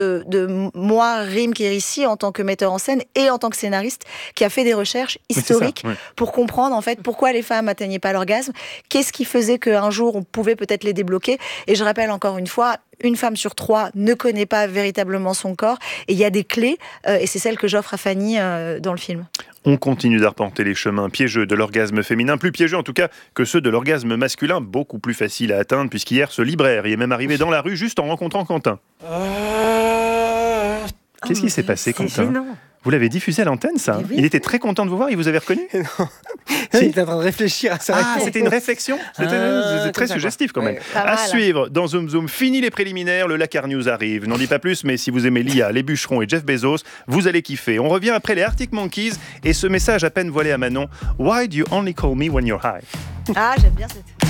de moi, Rim Kérissi, en tant que metteur en scène et en tant que scénariste, qui a fait des recherches historiques pour comprendre en fait pourquoi les femmes n'atteignaient pas l'orgasme, qu'est-ce qui faisait qu'un jour on pouvait peut-être les débloquer. Et je rappelle encore une fois, une femme sur 3 ne connaît pas véritablement son corps, et il y a des clés, et c'est celle que j'offre à Fanny dans le film. On continue d'arpenter les chemins piégeux de l'orgasme féminin, plus piégeux en tout cas que ceux de l'orgasme masculin, beaucoup plus facile à atteindre, puisqu'hier ce libraire y est même arrivé dans la rue juste en rencontrant Quentin. Qu'est-ce qui s'est passé, Quentin ? Gênant. Vous l'avez diffusé à l'antenne, ça hein ? Oui. Il était très content de vous voir, il vous avait reconnu ? Non. Il était en train de réfléchir à sa réponse. C'était une réflexion ? C'était très suggestif quand même. Ouais. Pas À mal. suivre dans Zoom Zoom, fini les préliminaires, le Lakar News arrive. N'en dis pas plus, mais si vous aimez l'IA, les bûcherons et Jeff Bezos, vous allez kiffer. On revient après les Arctic Monkeys et ce message à peine voilé à Manon. Why do you only call me when you're high ? Ah, j'aime bien cette...